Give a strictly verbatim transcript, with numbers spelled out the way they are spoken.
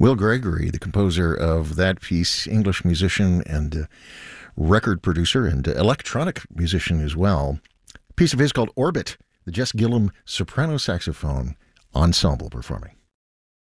Will Gregory, the composer of that piece, English musician and uh, record producer and uh, electronic musician as well. A piece of his called Orbit, the Jess Gillum soprano saxophone ensemble performing.